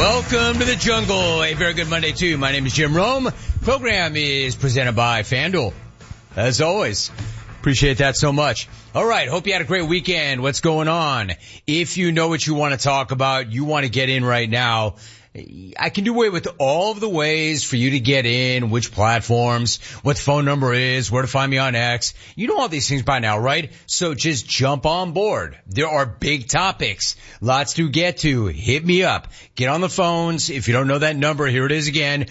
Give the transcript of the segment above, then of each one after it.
Welcome to the jungle. A very good Monday to you. My name is Jim Rome. Program is presented by FanDuel. As always, appreciate that so much. All right. Hope you had a great weekend. What's going on? If you know what you want to talk about, you want to get in right now, I can do away with all of the ways for you to get in, which platforms, what the phone number is, where to find me on X. You know all these things by now, right? So just jump on board. There are big topics, lots to get to. Hit me up. Get on the phones. If you don't know that number, here it is again,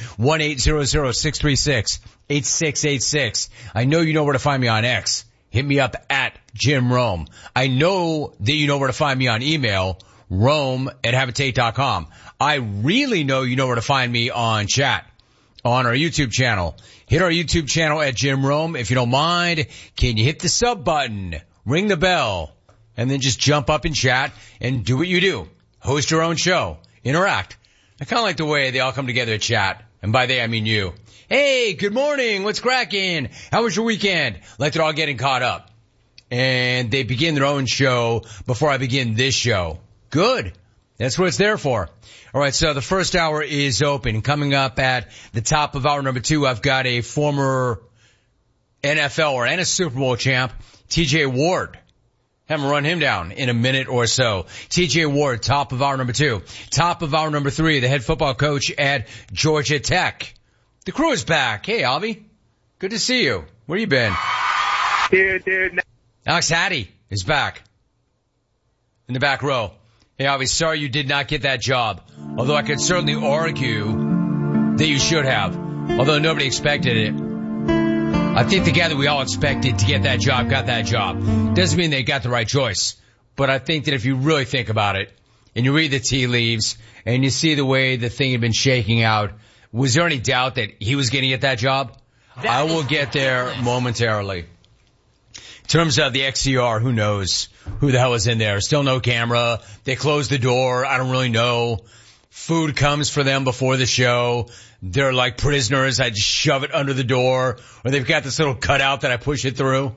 1-800-636-8686. I know you know where to find me on X. Hit me up at Jim Rome. I know that you know where to find me on email, Rome@Habitate.com. I really know you know where to find me on chat, on our YouTube channel. Hit our YouTube channel at Jim Rome. If you don't mind, can you hit the sub button, ring the bell, and then just jump up and chat and do what you do. Host your own show. Interact. I kind of like the way they all come together at chat. And by they, I mean you. Hey, good morning. What's cracking? How was your weekend? Like they're all getting caught up. And they begin their own show before I begin this show. Good. That's what it's there for. All right, so the first hour is open. Coming up at the top of hour number 2, I've got a former NFL and a Super Bowl champ, TJ Ward. Haven't run him down in a minute or so. TJ Ward, top of hour number 2. Top of hour number 3, the head football coach at Georgia Tech. The crew is back. Hey, Alvy. Good to see you. Where you been? Dude. Alex Hattie is back in the back row. Hey, Alvy, sorry you did not get that job. Although I could certainly argue that you should have. Although nobody expected it. I think the guy that we all expected to get that job got that job. Doesn't mean they got the right choice. But I think that if you really think about it, and you read the tea leaves, and you see the way the thing had been shaking out, was there any doubt that he was going to get that job? I will get there momentarily. In terms of the XCR, who knows who the hell is in there? Still no camera. They closed the door. I don't really know. Food comes for them before the show. They're like prisoners. I just shove it under the door. Or they've got this little cutout that I push it through.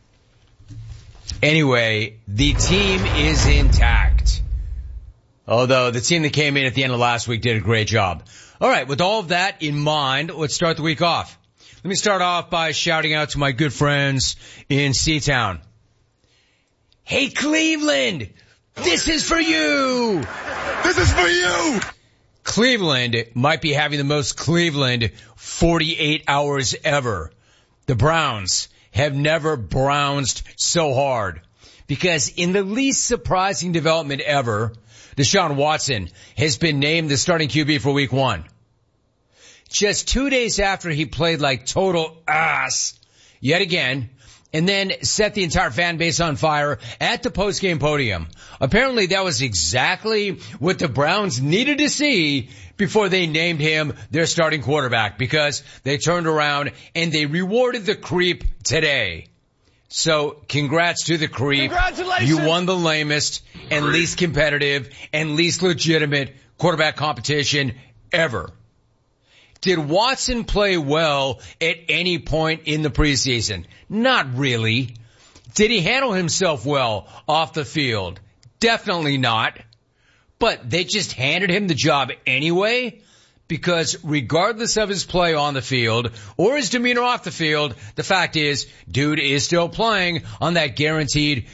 Anyway, the team is intact. Although the team that came in at the end of last week did a great job. All right, with all of that in mind, let's start the week off. Let me start off by shouting out to my good friends in Seatown. Hey, Cleveland! This is for you! This is for you! Cleveland might be having the most Cleveland 48 hours ever. The Browns have never Brownsed so hard. Because in the least surprising development ever, Deshaun Watson has been named the starting QB for week 1. Just 2 days after he played like total ass yet again, and then set the entire fan base on fire at the post-game podium. Apparently that was exactly what the Browns needed to see before they named him their starting quarterback, because they turned around and they rewarded the creep today. So congrats to the creep. Congratulations. You won the lamest and least competitive and least legitimate quarterback competition ever. Did Watson play well at any point in the preseason? Not really. Did he handle himself well off the field? Definitely not. But they just handed him the job anyway, because regardless of his play on the field or his demeanor off the field, the fact is, dude is still playing on that guaranteed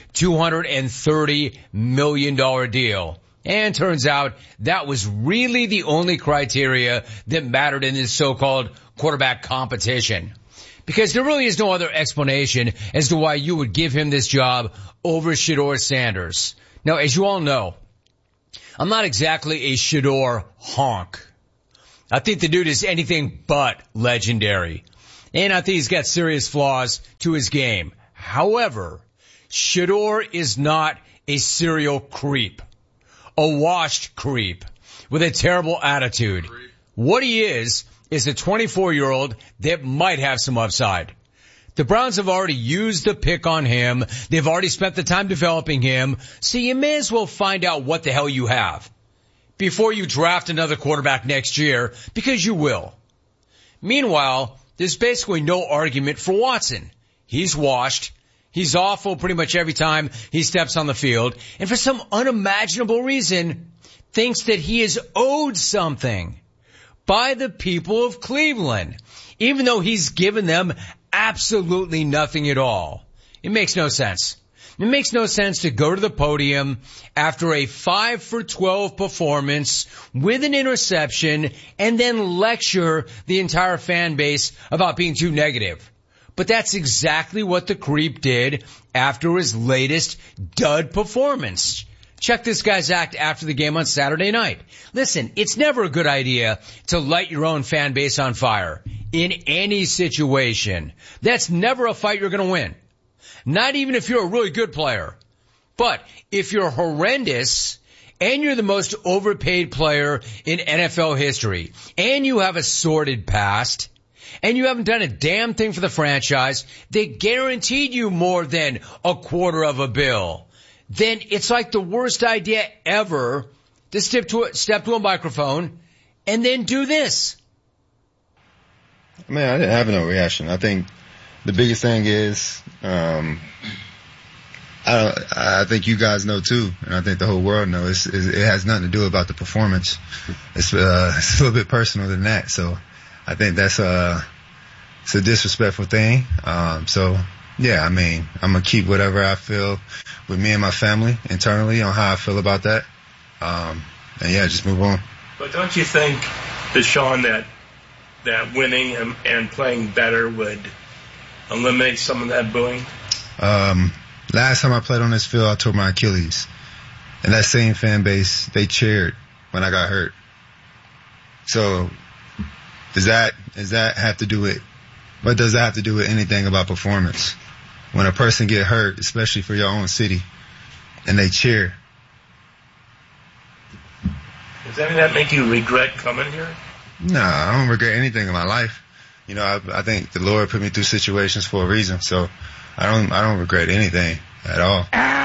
$230 million deal. And turns out that was really the only criteria that mattered in this so-called quarterback competition. Because there really is no other explanation as to why you would give him this job over Shedeur Sanders. Now, as you all know, I'm not exactly a Shedeur honk. I think the dude is anything but legendary. And I think he's got serious flaws to his game. However, Shedeur is not a serial creep. A washed creep with a terrible attitude. What he is a 24-year-old that might have some upside. The Browns have already used the pick on him. They've already spent the time developing him. So you may as well find out what the hell you have before you draft another quarterback next year, because you will. Meanwhile, there's basically no argument for Watson. He's washed. He's awful pretty much every time he steps on the field. And for some unimaginable reason, thinks that he is owed something by the people of Cleveland, even though he's given them absolutely nothing at all. It makes no sense. It makes no sense to go to the podium after a 5 for 12 performance with an interception and then lecture the entire fan base about being too negative. But that's exactly what the creep did after his latest dud performance. Check this guy's act after the game on Saturday night. Listen, it's never a good idea to light your own fan base on fire in any situation. That's never a fight you're going to win. Not even if you're a really good player. But if you're horrendous and you're the most overpaid player in NFL history and you have a sordid past and you haven't done a damn thing for the franchise, they guaranteed you more than $250 million, then it's like the worst idea ever to step to a microphone and then do this. Man, I didn't have no reaction. I think the biggest thing is, I think you guys know too, and I think the whole world knows, it has nothing to do about the performance. It's a little bit personal than that. So I think it's a disrespectful thing. So yeah, I mean, I'm going to keep whatever I feel with me and my family internally on how I feel about that. And yeah, just move on. But don't you think, Deshaun, that winning and playing better would eliminate some of that booing? Last time I played on this field, I tore my Achilles. And that same fan base, they cheered when I got hurt. So does that have to do with, what does that have to do with anything about performance? When a person get hurt, especially for your own city, and they cheer. Does any of that make you regret coming here? No, I don't regret anything in my life. You know, I think the Lord put me through situations for a reason, so I don't regret anything at all.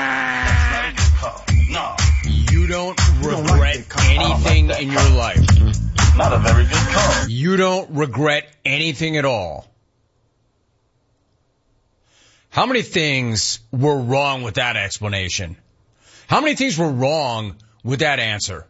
No. You don't regret anything in your life. Not a very good call. You don't regret anything at all. How many things were wrong with that explanation? How many things were wrong with that answer?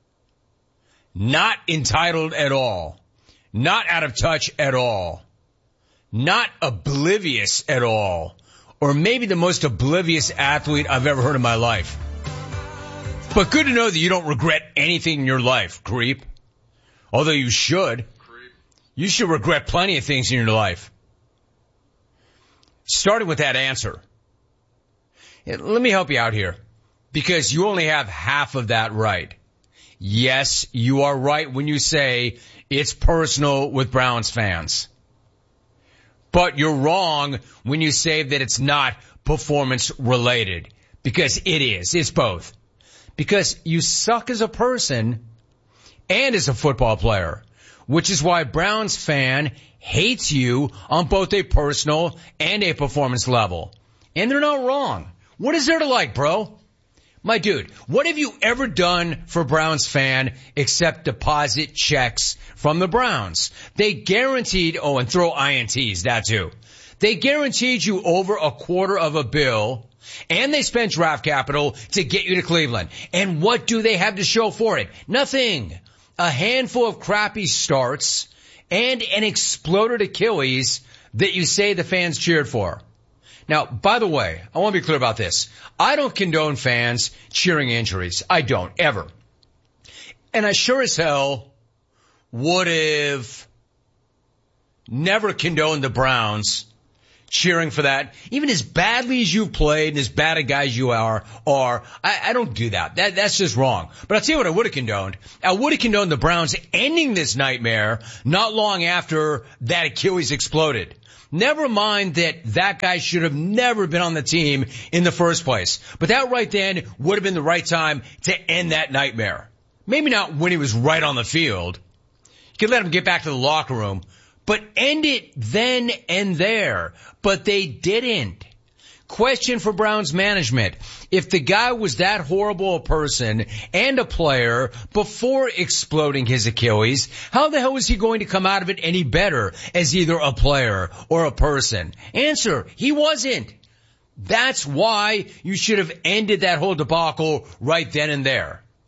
Not entitled at all. Not out of touch at all. Not oblivious at all. Or maybe the most oblivious athlete I've ever heard in my life. But good to know that you don't regret anything in your life, creep. Although you should. You should regret plenty of things in your life. Starting with that answer. Let me help you out here. Because you only have half of that right. Yes, you are right when you say it's personal with Browns fans. But you're wrong when you say that it's not performance related. Because it is. It's both. Because you suck as a person and as a football player. Which is why Browns fan hates you on both a personal and a performance level. And they're not wrong. What is there to like, bro? My dude, what have you ever done for Browns fan except deposit checks from the Browns? They guaranteed, and throw INTs, that too. They guaranteed you over $250 million, and they spent draft capital to get you to Cleveland. And what do they have to show for it? Nothing. A handful of crappy starts and an exploded Achilles that you say the fans cheered for. Now, by the way, I want to be clear about this. I don't condone fans cheering injuries. I don't, ever. And I sure as hell would have never condoned the Browns cheering for that. Even as badly as you've played and as bad a guy as you are, I don't do that. That's just wrong. But I'll tell you what I would have condoned. I would have condoned the Browns ending this nightmare not long after that Achilles exploded. Never mind that guy should have never been on the team in the first place. But that right then would have been the right time to end that nightmare. Maybe not when he was right on the field. You could let him get back to the locker room. But end it then and there. But they didn't. Question for Browns management. If the guy was that horrible a person and a player before exploding his Achilles, how the hell was he going to come out of it any better as either a player or a person? Answer, he wasn't. That's why you should have ended that whole debacle right then and there.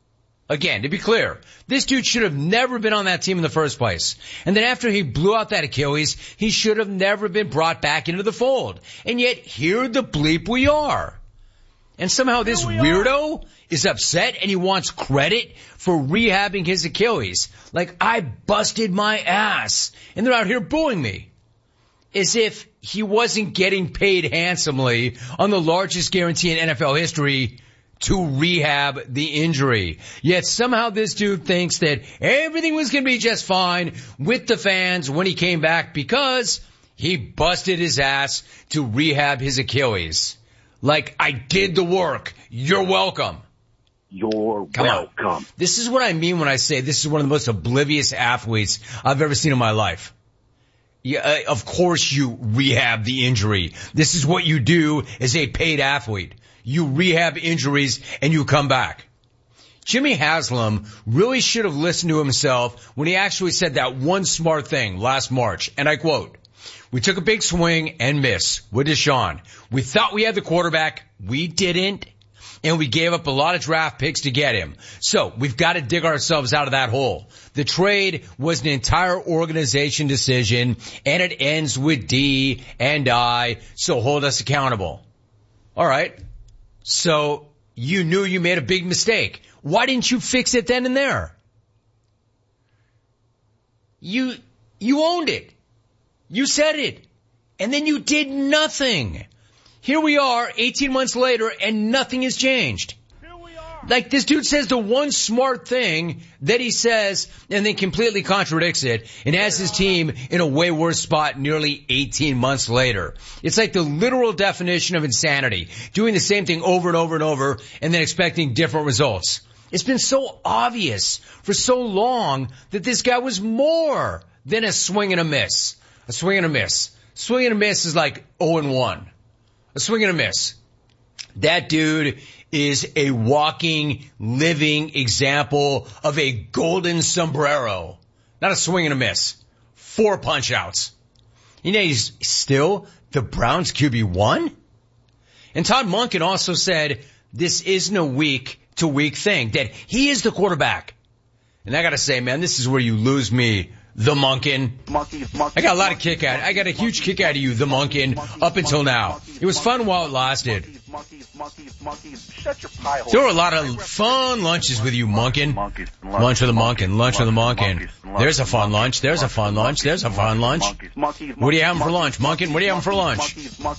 Again, to be clear, this dude should have never been on that team in the first place. And then after he blew out that Achilles, he should have never been brought back into the fold. And yet, here the bleep we are. And somehow this weirdo is upset and he wants credit for rehabbing his Achilles. Like, I busted my ass. And they're out here booing me. As if he wasn't getting paid handsomely on the largest guarantee in NFL history to rehab the injury. Yet somehow this dude thinks that everything was going to be just fine with the fans when he came back because he busted his ass to rehab his Achilles. Like, I did the work. You're welcome. You're Come welcome. on. This is what I mean when I say this is one of the most oblivious athletes I've ever seen in my life. Yeah, of course you rehab the injury. This is what you do as a paid athlete. You rehab injuries and you come back. Jimmy Haslam really should have listened to himself when he actually said that one smart thing last March. And I quote, "We took a big swing and miss with Deshaun. We thought we had the quarterback. We didn't. And we gave up a lot of draft picks to get him. So we've got to dig ourselves out of that hole. The trade was an entire organization decision and it ends with D and I. So hold us accountable." All right. So you knew you made a big mistake. Why didn't you fix it then and there? You owned it. You said it. And then you did nothing. Here we are 18 months later and nothing has changed. Like, this dude says the one smart thing that he says and then completely contradicts it and has his team in a way worse spot nearly 18 months later. It's like the literal definition of insanity, doing the same thing over and over and over and then expecting different results. It's been so obvious for so long that this guy was more than a swing and a miss. A swing and a miss. Swing and a miss is like 0-1. A swing and a miss. That dude is a walking, living example of a golden sombrero. Not a swing and a miss. 4 punch outs. You know, he's still the Browns QB1? And Todd Monken also said this isn't a week-to-week thing, that he is the quarterback. And I gotta say, man, this is where you lose me, the Monken. I got a lot of kick out. I got a huge kick out of you, the Monken, up until now. It was fun while it lasted. There were a lot of fun lunches with you, Monken. Lunch with a Monken, lunch with a Monken. There's a fun lunch, there's a fun lunch, there's a fun lunch. What are you having for lunch, Monken? What are you having for lunch?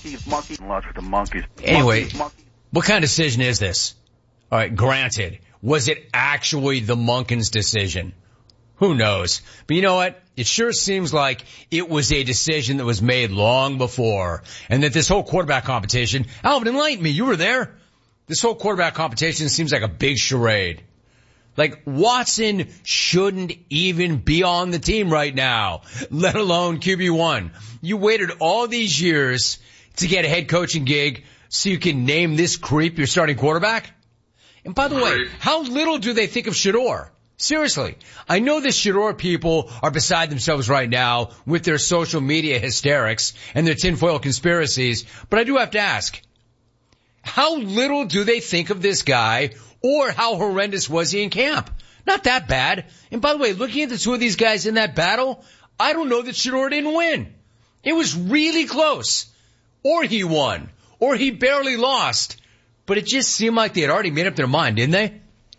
Anyway, what kind of decision is this? All right, granted, was it actually the Monken's decision? Who knows? But you know what? It sure seems like it was a decision that was made long before. And that this whole quarterback competition, Alvin, enlighten me, you were there. This whole quarterback competition seems like a big charade. Like, Watson shouldn't even be on the team right now, let alone QB1. You waited all these years to get a head coaching gig so you can name this creep your starting quarterback? And by the way, how little do they think of Shedeur? Seriously, I know the Shedeur people are beside themselves right now with their social media hysterics and their tinfoil conspiracies, but I do have to ask, how little do they think of this guy, or how horrendous was he in camp? Not that bad. And by the way, looking at the two of these guys in that battle, I don't know that Shedeur didn't win. It was really close. Or he won. Or he barely lost. But it just seemed like they had already made up their mind, didn't they?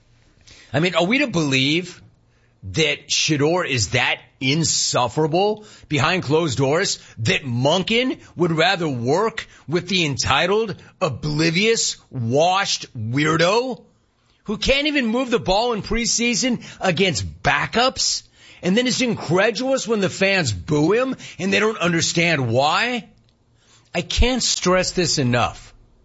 I mean, are we to believe that Shedeur is that insufferable behind closed doors that Monken would rather work with the entitled, oblivious, washed weirdo who can't even move the ball in preseason against backups and then is incredulous when the fans boo him and they don't understand why? I can't stress this enough.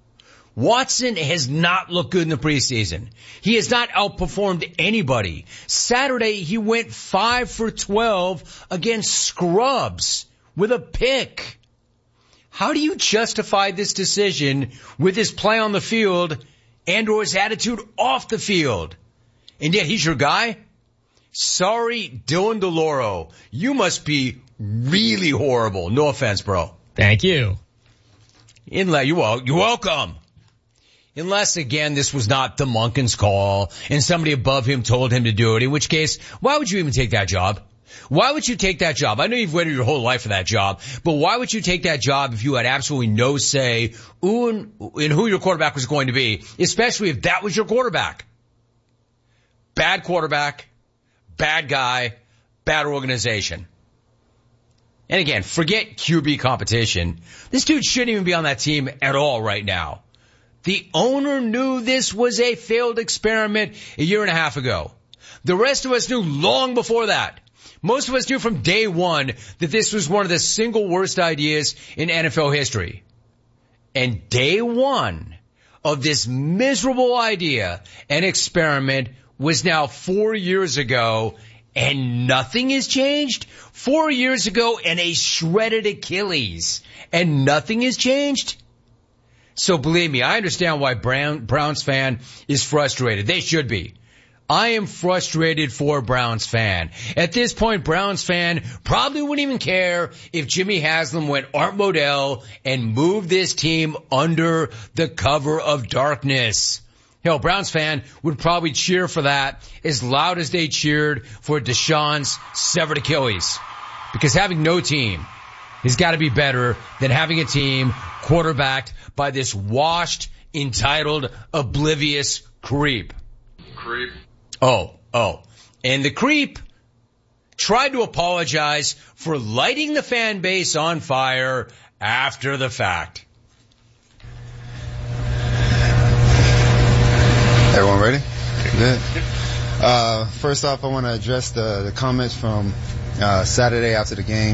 Watson has not looked good in the preseason. He has not outperformed anybody. Saturday, he went 5 for 12 against scrubs with a pick. How do you justify this decision with his play on the field and or his attitude off the field? And yet he's your guy? Sorry, Dylan DeLauro. You must be really horrible. No offense, bro. Thank you. You're welcome. Unless, again, this was not the Monken's call and somebody above him told him to do it, in which case, why would you even take that job? Why would you take that job? I know you've waited your whole life for that job, but why would you take that job if you had absolutely no say in who your quarterback was going to be, especially if that was your quarterback? Bad quarterback, bad guy, bad organization. And again, forget QB competition. This dude shouldn't even be on that team at all right now. The owner knew this was a failed experiment a year and a half ago. The rest of us knew long before that. Most of us knew from day one that this was one of the single worst ideas in NFL history. And day one of this miserable idea and experiment was now 4 years ago, and nothing has changed? 4 years ago and a shredded Achilles, and nothing has changed? So believe me, I understand why Browns fan is frustrated. They should be. I am frustrated for Browns fan. At this point, Browns fan probably wouldn't even care if Jimmy Haslam went Art Modell and moved this team under the cover of darkness. Hell, Browns fan would probably cheer for that as loud as they cheered for Deshaun's severed Achilles. Because having no team has got to be better than having a team quarterbacked by this washed, entitled, oblivious creep. Oh. And the creep tried to apologize for lighting the fan base on fire after the fact. Everyone ready? Good. First off, I want to address the comments from Saturday after the game.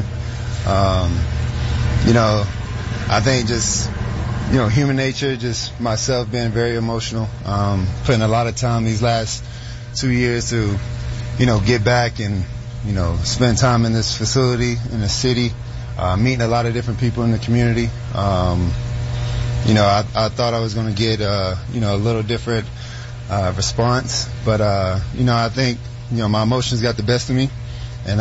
I think just, human nature, just myself being very emotional, putting a lot of time these last 2 years to, get back and, spend time in this facility, in the city, meeting a lot of different people in the community. I thought I was going to get, a little different response, but, I think, my emotions got the best of me. And,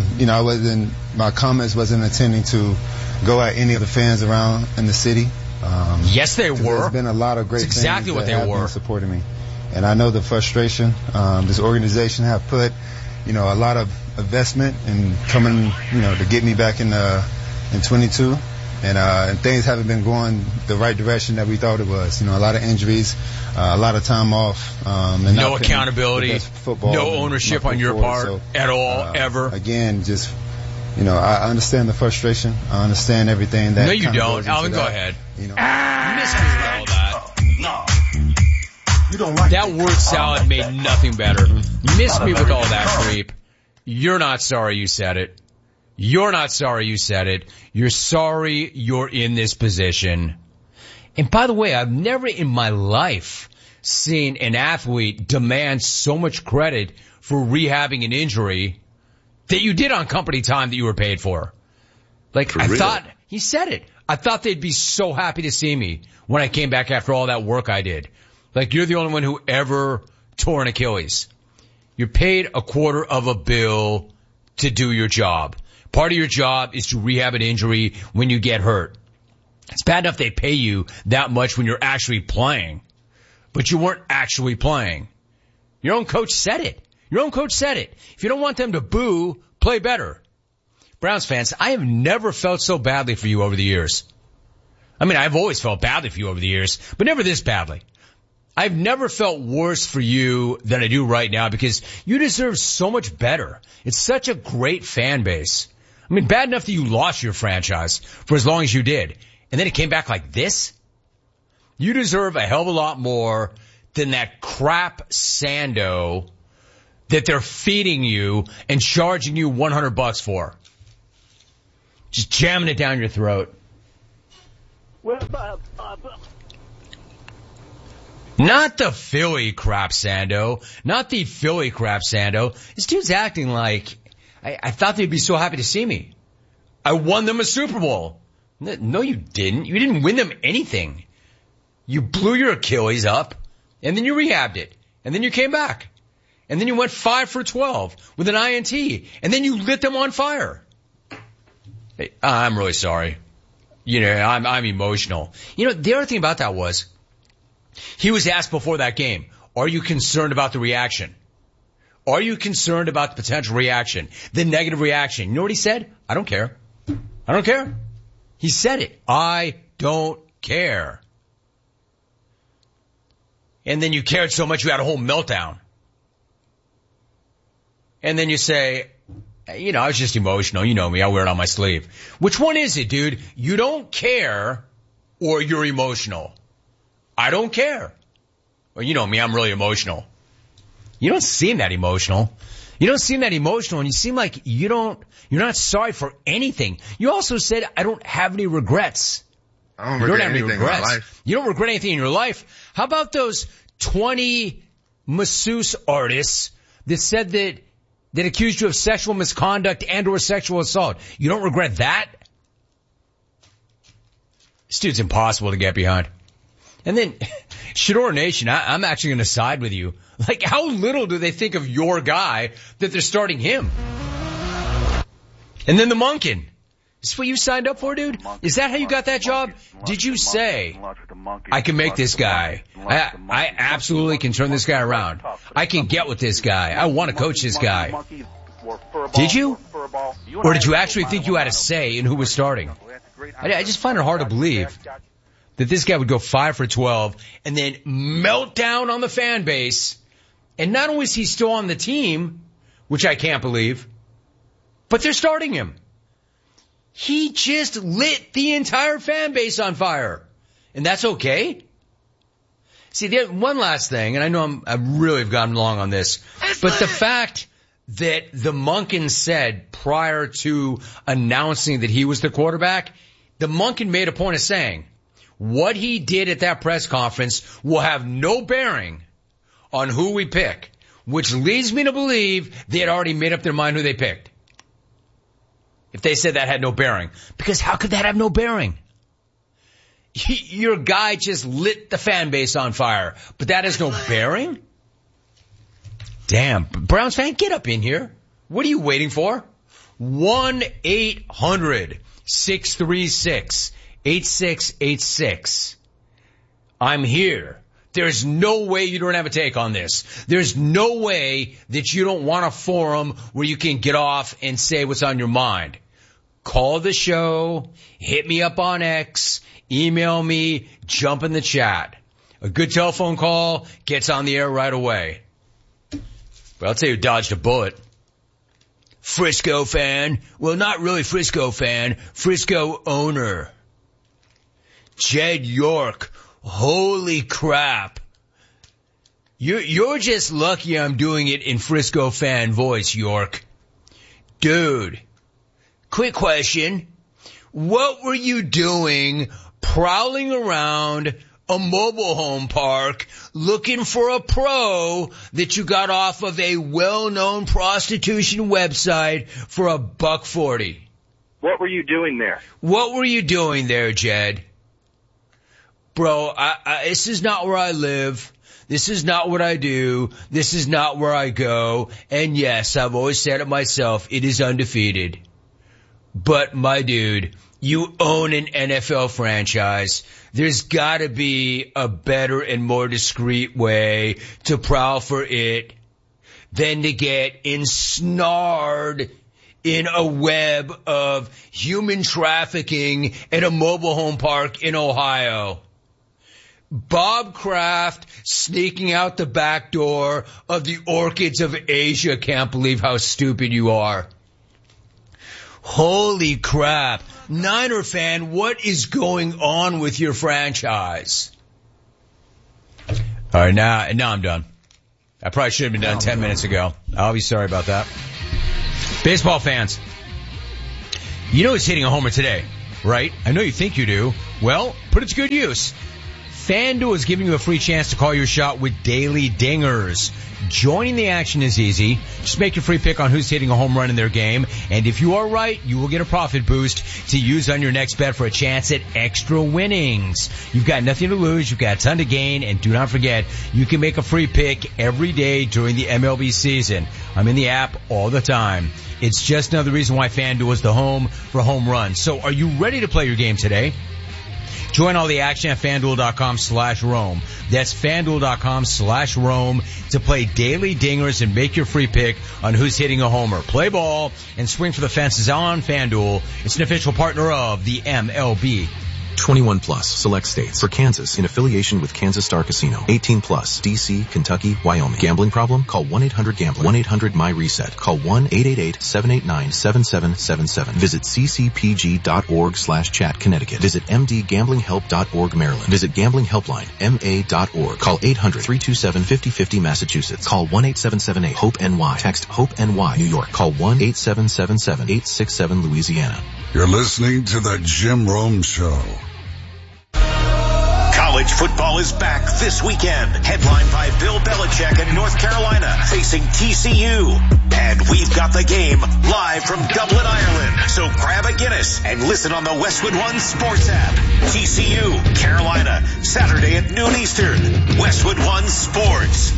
my comments wasn't intending to go at any of the fans around in the city. Yes, they were. There's been a lot of great exactly things what that they have were been supporting me. And I know the frustration, this organization have put, a lot of investment in coming, to get me back in 22. And things haven't been going the right direction that we thought it was. A lot of injuries, a lot of time off. And no accountability, no ownership on your part at all, ever. Again, just, I understand the frustration. I understand everything that. No, you don't. Alvin, go ahead. You missed me with all that. No. You don't like that word salad made nothing better. Missed me with all that creep. You're not sorry you said it. You're not sorry you said it. You're sorry you're in this position. And by the way, I've never in my life seen an athlete demand so much credit for rehabbing an injury that you did on company time that you were paid for. Thought, he said it. I thought they'd be so happy to see me when I came back after all that work I did. You're the only one who ever tore an Achilles. You're paid $250 million to do your job. Part of your job is to rehab an injury when you get hurt. It's bad enough they pay you that much when you're actually playing, but you weren't actually playing. Your own coach said it. If you don't want them to boo, play better. Browns fans, I have never felt so badly for you over the years. I've always felt badly for you over the years, but never this badly. I've never felt worse for you than I do right now because you deserve so much better. It's such a great fan base. Bad enough that you lost your franchise for as long as you did, and then it came back like this? You deserve a hell of a lot more than that crap Sando that they're feeding you and charging you $100 for. Just jamming it down your throat. Not the Philly crap Sando. Not the Philly crap Sando. This dude's acting like I thought they'd be so happy to see me. I won them a Super Bowl. No, you didn't. You didn't win them anything. You blew your Achilles up, and then you rehabbed it, and then you came back, and then you went 5 for 12 with an INT, and then you lit them on fire. Hey, I'm really sorry. I'm emotional. The other thing about that was, He was asked before that game, are you concerned about the reaction? Are you concerned about the potential reaction, the negative reaction? You know what he said? I don't care. I don't care. He said it. I don't care. And then you cared so much you had a whole meltdown. And then you say, you know, I was just emotional. You know me. I wear it on my sleeve. Which one is it, dude? You don't care or you're emotional? I don't care. Well, you know me. I'm really emotional. You don't seem that emotional. You don't seem that emotional, and you seem like you're not sorry for anything. You also said, I don't have any regrets. I don't regret anything in my life. You don't regret anything in your life. How about those 20 masseuse artists that said that accused you of sexual misconduct and or sexual assault? You don't regret that? This dude's impossible to get behind. And then, Shador Nation, I'm actually going to side with you. Like, how little do they think of your guy that they're starting him? And then the Monken. Is this what you signed up for, dude? Is that how you got that job? Did you say, I can make this guy? I absolutely can turn this guy around. I can get with this guy. I want to coach this guy. Did you? Or did you actually think you had a say in who was starting? I just find it hard to believe that this guy would go 5 for 12 and then melt down on the fan base. And not only is he still on the team, which I can't believe, but they're starting him. He just lit the entire fan base on fire. And that's okay? See, there's one last thing, and I know I really have gotten long on this, but the fact that the Monken said prior to announcing that he was the quarterback, the Monken made a point of saying, what he did at that press conference will have no bearing on who we pick, which leads me to believe they had already made up their mind who they picked. If they said that had no bearing. Because how could that have no bearing? Your guy just lit the fan base on fire, but that has no bearing? Damn. Browns fan, get up in here. What are you waiting for? 1-800-636-8686. I'm here. There's no way you don't have a take on this. There's no way that you don't want a forum where you can get off and say what's on your mind. Call the show, hit me up on X, email me, jump in the chat. A good telephone call gets on the air right away. But I'll tell you who dodged a bullet. Frisco fan. Well, not really Frisco fan. Frisco owner. Jed York. Holy crap. You're just lucky I'm doing it in Frisco fan voice, York. Dude, quick question. What were you doing prowling around a mobile home park looking for a pro that you got off of a well-known prostitution website for $140? What were you doing there? What were you doing there, Jed? Bro, this is not where I live. This is not what I do. This is not where I go. And yes, I've always said it myself, it is undefeated. But my dude, you own an NFL franchise. There's gotta be a better and more discreet way to prowl for it than to get ensnared in a web of human trafficking at a mobile home park in Ohio. Bob Kraft sneaking out the back door of the Orchids of Asia. Can't believe how stupid you are. Holy crap. Niner fan, what is going on with your franchise? All right, now I'm done. I probably should have been done 10 minutes ago. I'll be sorry about that. Baseball fans, you know who's hitting a homer today, right? I know you think you do. Well, put it to good use. FanDuel is giving you a free chance to call your shot with daily dingers. Joining the action is easy. Just make your free pick on who's hitting a home run in their game. And if you are right, you will get a profit boost to use on your next bet for a chance at extra winnings. You've got nothing to lose. You've got a ton to gain. And do not forget, you can make a free pick every day during the MLB season. I'm in the app all the time. It's just another reason why FanDuel is the home for home runs. So are you ready to play your game today? Join all the action at FanDuel.com/Rome. That's FanDuel.com/Rome to play daily dingers and make your free pick on who's hitting a homer. Play ball and swing for the fences on FanDuel. It's an official partner of the MLB. 21 plus, select states. For Kansas, in affiliation with Kansas Star Casino. 18 plus, D.C., Kentucky, Wyoming. Gambling problem? Call 1-800-GAMBLER. 1-800-MY-RESET. Call 1-888-789-7777. Visit ccpg.org/chat, Connecticut. Visit mdgamblinghelp.org, Maryland. Visit Gambling Helpline, ma.org. Call 800-327-5050, Massachusetts. Call 1-8778-HOPE-NY. Text HOPE-NY, New York. Call 1-8777-867, Louisiana. You're listening to the Jim Rome Show. College football is back this weekend. Headlined by Bill Belichick and North Carolina facing TCU. And we've got the game live from Dublin, Ireland. So grab a Guinness and listen on the Westwood One Sports app. TCU, Carolina, Saturday at noon Eastern. Westwood One Sports.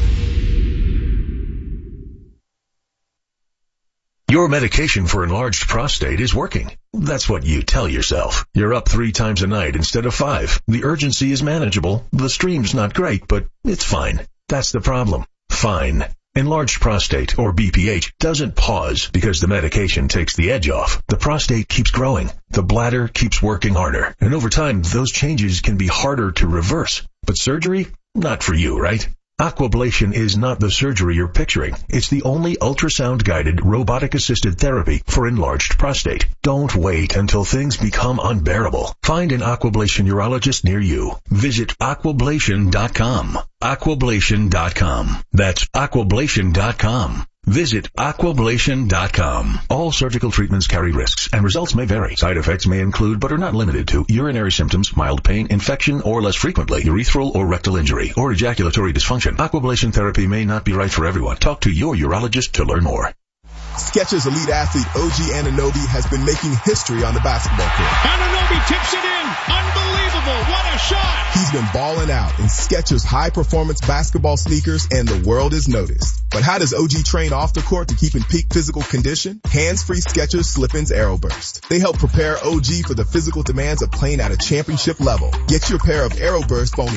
Your medication for enlarged prostate is working. That's what you tell yourself. You're up 3 times a night instead of 5. The urgency is manageable. The stream's not great, but it's fine. That's the problem. Fine. Enlarged prostate, or BPH, doesn't pause because the medication takes the edge off. The prostate keeps growing. The bladder keeps working harder. And over time, those changes can be harder to reverse. But surgery? Not for you, right? Aquablation is not the surgery you're picturing. It's the only ultrasound-guided, robotic-assisted therapy for enlarged prostate. Don't wait until things become unbearable. Find an Aquablation urologist near you. Visit aquablation.com. Aquablation.com. That's aquablation.com. Visit aquablation.com. All surgical treatments carry risks, and results may vary. Side effects may include, but are not limited to, urinary symptoms, mild pain, infection, or less frequently, urethral or rectal injury, or ejaculatory dysfunction. Aquablation therapy may not be right for everyone. Talk to your urologist to learn more. Skechers elite athlete OG Anunoby has been making history on the basketball court. Anunoby tips it in. Unbelievable. What a shot. He's been balling out in Skechers high-performance basketball sneakers, and the world has noticed. But how does OG train off the court to keep in peak physical condition? Hands-free Skechers Slip-ins Aeroburst. They help prepare OG for the physical demands of playing at a championship level. Get your pair of Aeroburst for only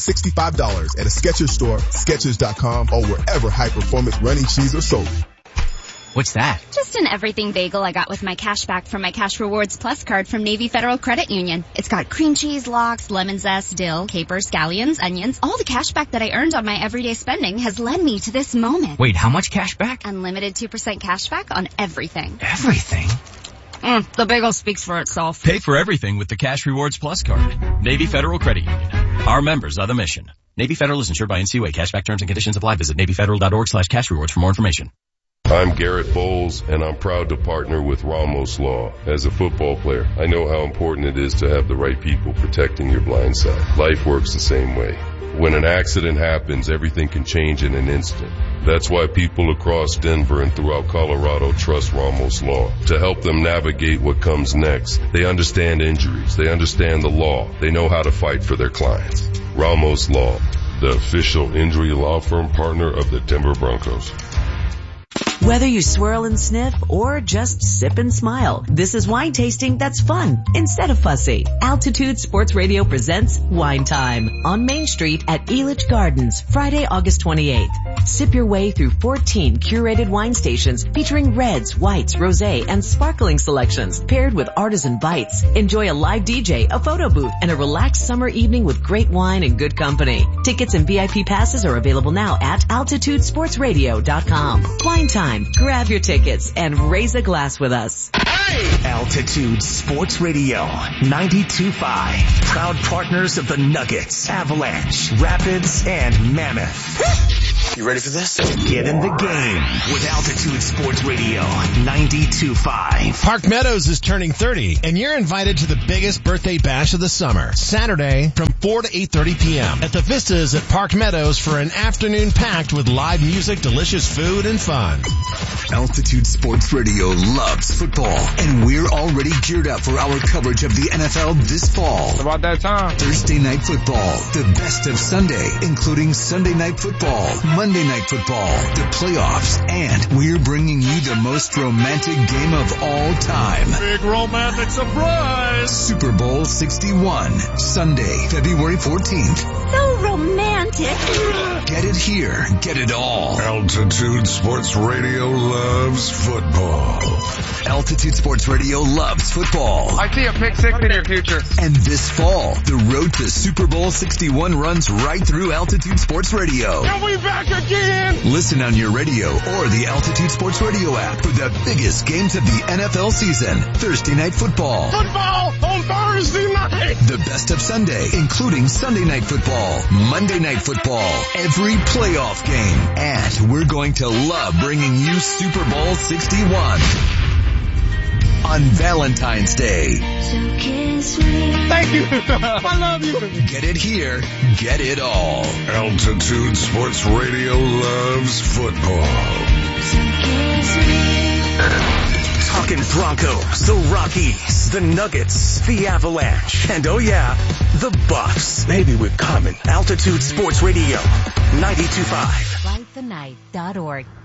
$165 at a Skechers store, Skechers.com, or wherever high-performance running shoes are sold. What's that? Just an everything bagel I got with my cash back from my Cash Rewards Plus card from Navy Federal Credit Union. It's got cream cheese, lox, lemon zest, dill, capers, scallions, onions. All the cash back that I earned on my everyday spending has led me to this moment. Wait, how much cash back? Unlimited 2% cash back on everything. Everything? The bagel speaks for itself. Pay for everything with the Cash Rewards Plus card. Navy Federal Credit Union. Our members are the mission. Navy Federal is insured by NCUA. Cashback terms and conditions apply. Visit NavyFederal.org/cashrewards for more information. I'm Garrett Bowles, and I'm proud to partner with Ramos Law. As a football player, I know how important it is to have the right people protecting your blind side. Life works the same way. When an accident happens, everything can change in an instant. That's why people across Denver and throughout Colorado trust Ramos Law to help them navigate what comes next. They understand injuries. They understand the law. They know how to fight for their clients. Ramos Law, the official injury law firm partner of the Denver Broncos. Whether you swirl and sniff or just sip and smile, this is wine tasting that's fun instead of fussy. Altitude Sports Radio presents Wine Time on Main Street at Elitch Gardens, Friday, August 28th. Sip your way through 14 curated wine stations featuring reds, whites, rosé, and sparkling selections paired with artisan bites. Enjoy a live DJ, a photo booth, and a relaxed summer evening with great wine and good company. Tickets and VIP passes are available now at altitudesportsradio.com. Wine Time. Grab your tickets and raise a glass with us. Hey! Altitude Sports Radio 92.5. Proud partners of the Nuggets, Avalanche, Rapids, and Mammoth. You ready for this? Get in the game with Altitude Sports Radio 92.5. Park Meadows is turning 30, and you're invited to the biggest birthday bash of the summer. Saturday from 4 to 8:30 p.m. at the Vistas at Park Meadows for an afternoon packed with live music, delicious food, and fun. Altitude Sports Radio loves football, and we're already geared up for our coverage of the NFL this fall. It's about that time. Thursday Night Football, the best of Sunday, including Sunday Night Football, Monday Night Football, the playoffs, and we're bringing you the most romantic game of all time. Big romantic surprise! Super Bowl 61, Sunday, February 14th. So romantic. Get it here, get it all. Altitude Sports Radio loves football. Altitude Sports Radio loves football. I see a pick six in your future. And this fall, the road to Super Bowl 61 runs right through Altitude Sports Radio. Are we back again? Listen on your radio or the Altitude Sports Radio app for the biggest games of the NFL season. Thursday Night Football. Football on Thursday night. The best of Sunday, including Sunday Night Football, Monday Night Football, every playoff game. And we're going to love bringing you Super Bowl 61 on Valentine's Day. Thank you. I love you. Get it here, get it all. Altitude Sports Radio loves football. Talking Broncos, the Rockies, the Nuggets, the Avalanche, and oh yeah, the Buffs. Maybe we're coming. Altitude Sports Radio, 92.5. LightTheNight.org.